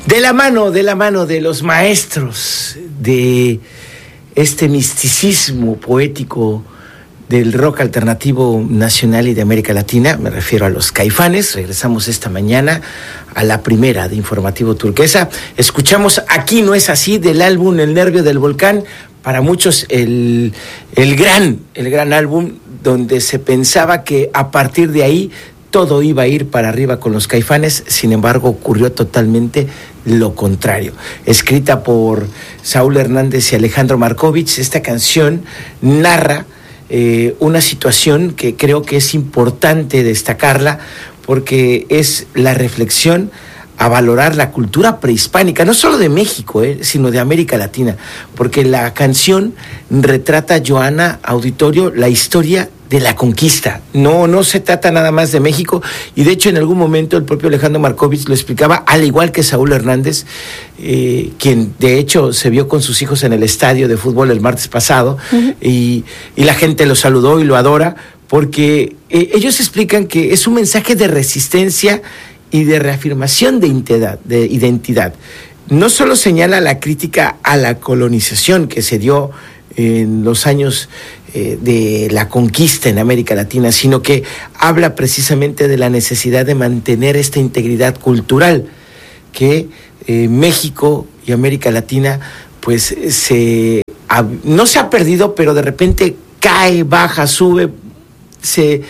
De la mano de los maestros de este misticismo poético del rock alternativo nacional y de América Latina, me refiero a los Caifanes. Regresamos esta mañana a la primera de Informativo Turquesa. Escuchamos Aquí no es así, del álbum El Nervio del Volcán, para muchos el gran álbum donde se pensaba que a partir de ahí todo iba a ir para arriba con los Caifanes. Sin embargo, ocurrió totalmente lo contrario. Escrita por Saúl Hernández y Alejandro Markovich, esta canción narra una situación que creo que es importante destacarla, porque es la reflexión a valorar la cultura prehispánica, no solo de México, sino de América Latina, porque la canción retrata, Joana, auditorio, la historia de la conquista. No se trata nada más de México, y de hecho en algún momento el propio Alejandro Markovich lo explicaba, al igual que Saúl Hernández, quien de hecho se vio con sus hijos en el estadio de fútbol el martes pasado, y la gente lo saludó y lo adora, porque ellos explican que es un mensaje de resistencia y de reafirmación de identidad. No solo señala la crítica a la colonización que se dio en los años de la conquista en América Latina, sino que habla precisamente de la necesidad de mantener esta integridad cultural que México y América Latina pues no se ha perdido, pero de repente cae, baja, sube, se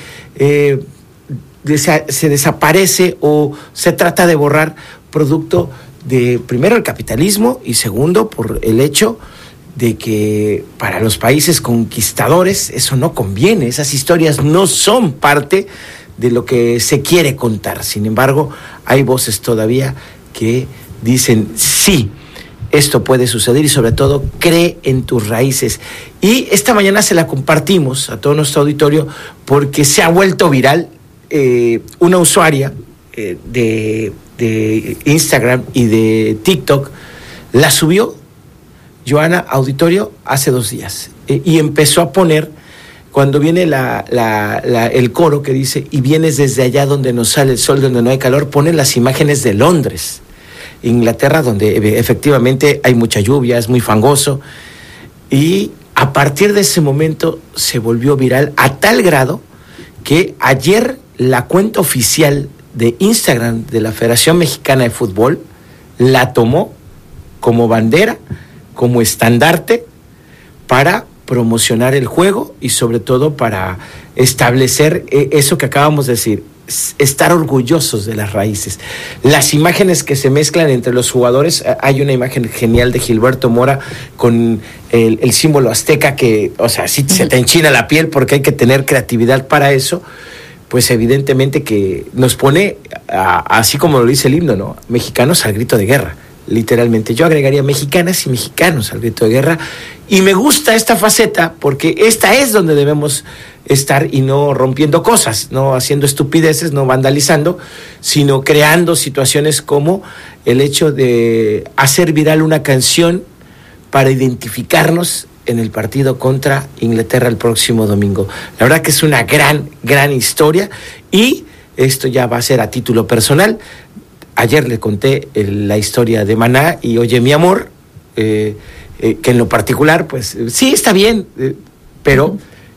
desaparece o se trata de borrar, producto de, primero, el capitalismo, y segundo, por el hecho de que para los países conquistadores eso no conviene. Esas historias no son parte de lo que se quiere contar. Sin embargo, hay voces todavía que dicen sí, esto puede suceder, y sobre todo cree en tus raíces. Y esta mañana se la compartimos a todo nuestro auditorio porque se ha vuelto viral. Una usuaria de Instagram y de TikTok la subió, Joana, auditorio, hace 2 días, y empezó a poner, cuando viene el coro que dice y vienes desde allá donde no sale el sol, donde no hay calor, pone las imágenes de Londres, Inglaterra, donde efectivamente hay mucha lluvia, es muy fangoso, y a partir de ese momento se volvió viral a tal grado que ayer la cuenta oficial de Instagram de la Federación Mexicana de Fútbol la tomó como bandera, como estandarte, para promocionar el juego y sobre todo para establecer eso que acabamos de decir, estar orgullosos de las raíces. Las imágenes que se mezclan entre los jugadores, hay una imagen genial de Gilberto Mora con el símbolo azteca que, o sea, sí se te enchina la piel porque hay que tener creatividad para eso. Pues evidentemente que nos pone, así como lo dice el himno, ¿no? Mexicanos al grito de guerra, literalmente. Yo agregaría mexicanas y mexicanos al grito de guerra, y me gusta esta faceta porque esta es donde debemos estar, y no rompiendo cosas, no haciendo estupideces, no vandalizando, sino creando situaciones como el hecho de hacer viral una canción para identificarnos en el partido contra Inglaterra el próximo domingo. La verdad que es una gran historia, y esto ya va a ser a título personal. Ayer le conté la historia de Maná y Oye Mi Amor, que en lo particular, pues sí está bien, pero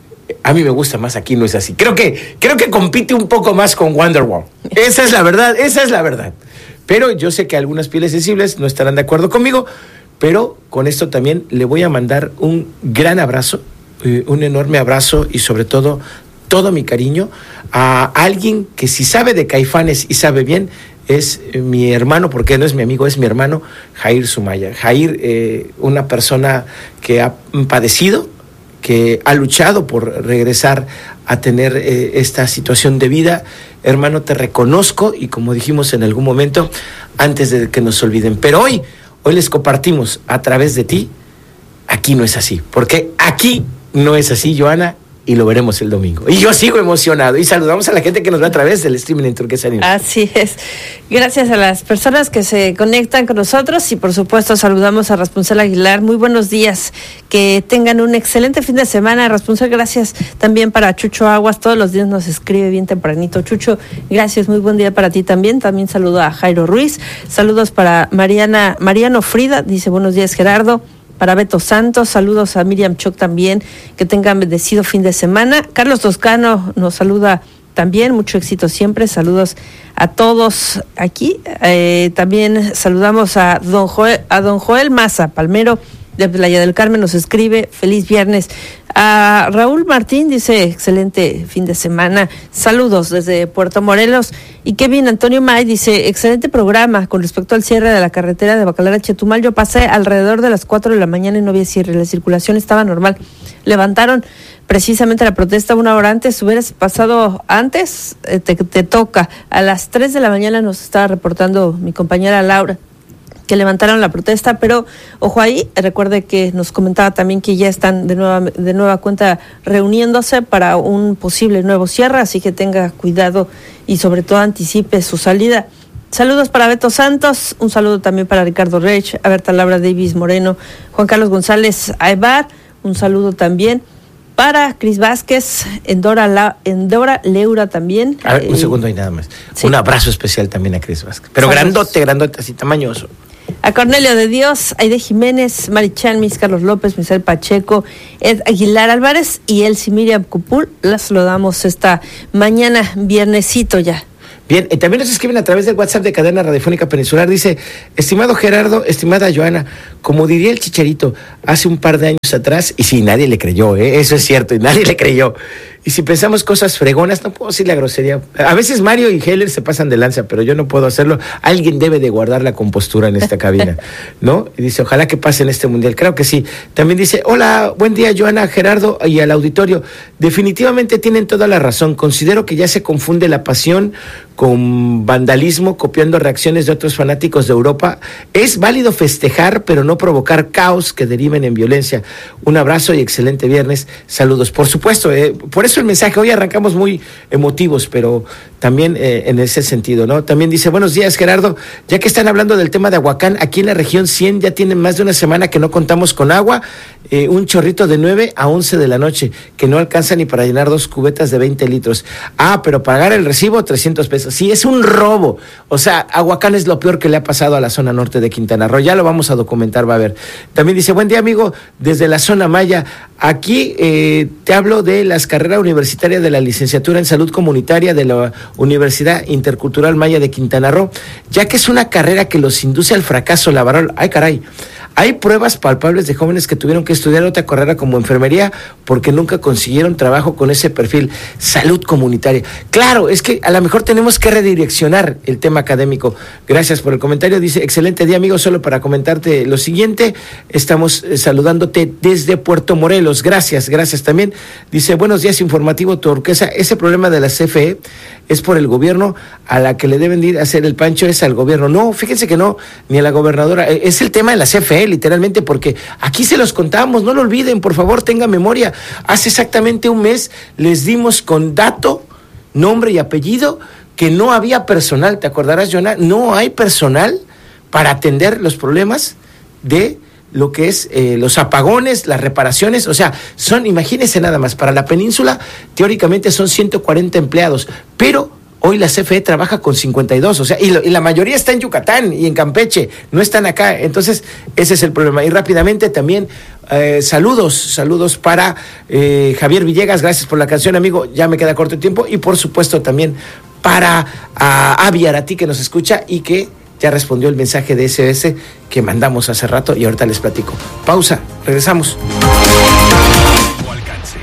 a mí me gusta más Aquí no es así. Creo que compite un poco más con Wonderwall. Esa es la verdad. Pero yo sé que algunas pieles sensibles no estarán de acuerdo conmigo, pero con esto también le voy a mandar un gran abrazo, un enorme abrazo, y sobre todo mi cariño a alguien que, si sabe de Caifanes y sabe bien, es mi hermano, porque no es mi amigo, es mi hermano, Jair Sumaya. Jair, una persona que ha padecido, que ha luchado por regresar a tener esta situación de vida. Hermano, te reconozco, y como dijimos en algún momento, antes de que nos olviden. Pero hoy les compartimos a través de ti, Aquí no es así. Porque aquí no es así, Joana, y lo veremos el domingo. Y yo sigo emocionado. Y saludamos a la gente que nos ve a través del streaming en Turquesa News. Así es. Gracias a las personas que se conectan con nosotros y por supuesto saludamos a Raspuncel Aguilar. Muy buenos días. Que tengan un excelente fin de semana. Raspuncel, gracias también para Chucho Aguas. Todos los días nos escribe bien tempranito. Chucho, gracias. Muy buen día para ti también. También saludo a Jairo Ruiz. Saludos para Mariano Frida. Dice buenos días, Gerardo. Para Beto Santos, saludos a Miriam Choc también, que tengan bendecido fin de semana. Carlos Toscano nos saluda también, mucho éxito siempre, saludos a todos aquí. También saludamos a don Joel Maza, Palmero, de Playa del Carmen, nos escribe, feliz viernes. A Raúl Martín dice, excelente fin de semana, saludos desde Puerto Morelos. Y Kevin Antonio May dice, excelente programa con respecto al cierre de la carretera de Bacalar a Chetumal. Yo pasé alrededor de las 4 de la mañana y no había cierre, la circulación estaba normal. Levantaron precisamente la protesta 1 hora antes, hubieras pasado antes, te toca. A las 3 de la mañana nos estaba reportando mi compañera Laura que levantaron la protesta, pero ojo ahí, recuerde que nos comentaba también que ya están de nueva cuenta reuniéndose para un posible nuevo cierre, así que tenga cuidado y sobre todo anticipe su salida. Saludos para Beto Santos, un saludo también para Ricardo Reich, a Berta Laura Davis Moreno, Juan Carlos González Aybar, un saludo también para Cris Vázquez, Endora Leura también. A ver, un segundo y nada más. Sí. Un abrazo especial también a Cris Vázquez, pero saludos. grandote, así tamañoso. A Cornelio de Dios, Aide Jiménez, Marichan, Mis Carlos López, Misael Pacheco, Ed Aguilar Álvarez y Elsie Miriam Cupul. Las saludamos esta mañana, viernesito ya. Bien, también nos escriben a través del WhatsApp de Cadena Radiofónica Peninsular. Dice, estimado Gerardo, estimada Joana, como diría el Chicharito, hace un par de años atrás, y sí, nadie le creyó, eso es cierto, y nadie le creyó. Y si pensamos cosas fregonas, no puedo decir la grosería. A veces Mario y Heller se pasan de lanza, pero yo no puedo hacerlo. Alguien debe de guardar la compostura en esta cabina, ¿no? Y dice, ojalá que pase en este mundial. Creo que sí. También dice, hola, buen día, Joana, Gerardo y al auditorio. Definitivamente tienen toda la razón. Considero que ya se confunde la pasión con vandalismo, copiando reacciones de otros fanáticos de Europa. Es válido festejar, pero no provocar caos que deriven en violencia. Un abrazo y excelente viernes. Saludos. Por supuesto, por eso el mensaje. Hoy arrancamos muy emotivos, pero también en ese sentido, ¿no? También dice, buenos días, Gerardo. Ya que están hablando del tema de Ahuacán, aquí en la región 100 ya tienen más de una semana que no contamos con agua. Un chorrito de 9 a 11 de la noche, que no alcanza ni para llenar 2 cubetas de 20 litros. Pero pagar el recibo, 300 pesos. Sí, es un robo. O sea, Ahuacán es lo peor que le ha pasado a la zona norte de Quintana Roo. Ya lo vamos a documentar, va a ver. También dice, buen día, amigo, desde la zona Maya. Aquí te hablo de las carreras universitarias de la licenciatura en salud comunitaria de la Universidad Intercultural Maya de Quintana Roo, ya que es una carrera que los induce al fracaso laboral. Ay, caray. Hay pruebas palpables de jóvenes que tuvieron que estudiar otra carrera como enfermería porque nunca consiguieron trabajo con ese perfil. Salud comunitaria. Claro, es que a lo mejor tenemos que redireccionar el tema académico. Gracias por el comentario. Dice, excelente día, amigo. Solo para comentarte lo siguiente, estamos saludándote desde Puerto Morelos. Gracias también. Dice, buenos días, informativo Turquesa. Ese problema de la CFE es por el gobierno, a la que le deben ir a hacer el pancho es al gobierno. No, fíjense que no, ni a la gobernadora. Es el tema de la CFE, literalmente, porque aquí se los contamos, no lo olviden, por favor, tengan memoria. Hace exactamente un mes les dimos con dato, nombre y apellido que no había personal. ¿Te acordarás, Joana? No hay personal para atender los problemas de lo que es los apagones, las reparaciones. O sea, imagínense nada más, para la península teóricamente son 140 empleados, pero hoy la CFE trabaja con 52, o sea, y la mayoría está en Yucatán y en Campeche, no están acá. Entonces ese es el problema. Y rápidamente también saludos para Javier Villegas. Gracias por la canción, amigo, ya me queda corto el tiempo. Y por supuesto también para Aviar, a ti que nos escucha y que ya respondió el mensaje de SMS que mandamos hace rato y ahorita les platico. Pausa, regresamos. Alcance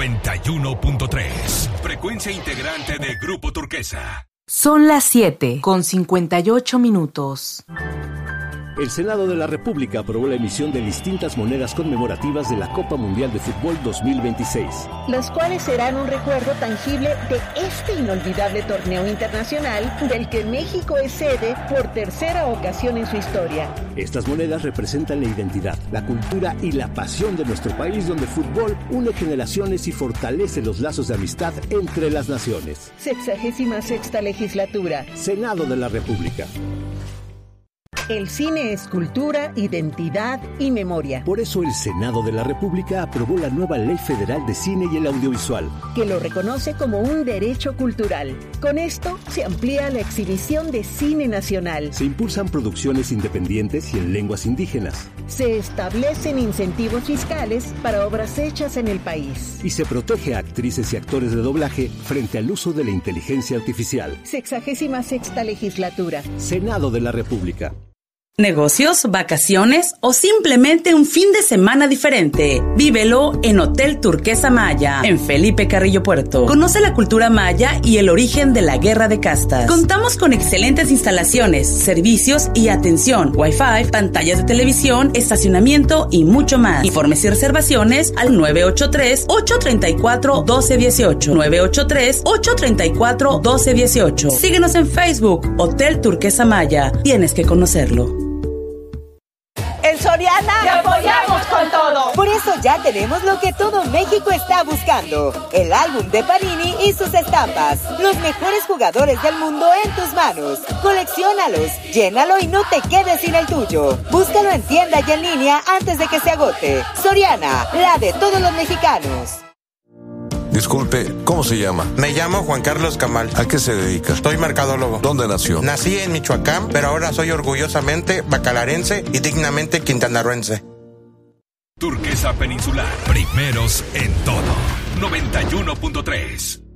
91.3, frecuencia integrante de Grupo Turquesa. Son las 7:58. El Senado de la República aprobó la emisión de distintas monedas conmemorativas de la Copa Mundial de Fútbol 2026. Las cuales serán un recuerdo tangible de este inolvidable torneo internacional del que México es sede por tercera ocasión en su historia. Estas monedas representan la identidad, la cultura y la pasión de nuestro país, donde el fútbol une generaciones y fortalece los lazos de amistad entre las naciones. 66ª legislatura. Senado de la República. El cine es cultura, identidad y memoria. Por eso el Senado de la República aprobó la nueva Ley Federal de Cine y el Audiovisual, que lo reconoce como un derecho cultural. Con esto se amplía la exhibición de cine nacional. Se impulsan producciones independientes y en lenguas indígenas. Se establecen incentivos fiscales para obras hechas en el país. Y se protege a actrices y actores de doblaje frente al uso de la inteligencia artificial. 66ª legislatura. Senado de la República. Negocios, vacaciones o simplemente un fin de semana diferente. Vívelo en Hotel Turquesa Maya, en Felipe Carrillo Puerto. Conoce la cultura maya y el origen de la guerra de castas. Contamos con excelentes instalaciones, servicios y atención, Wi-Fi, pantallas de televisión, estacionamiento y mucho más. Informes y reservaciones al 983-834-1218. 983-834-1218. Síguenos en Facebook, Hotel Turquesa Maya. Tienes que conocerlo. En Soriana ¡te apoyamos con todo! Por eso ya tenemos lo que todo México está buscando: el álbum de Panini y sus estampas. Los mejores jugadores del mundo en tus manos. Colecciónalos, llénalo y no te quedes sin el tuyo. Búscalo en tienda y en línea antes de que se agote. Soriana, la de todos los mexicanos. Disculpe, ¿cómo se llama? Me llamo Juan Carlos Camal. ¿A qué se dedica? Soy mercadólogo. ¿Dónde nació? Nací en Michoacán, pero ahora soy orgullosamente bacalarense y dignamente quintanarroense. Turquesa Peninsular, primeros en todo. 91.3.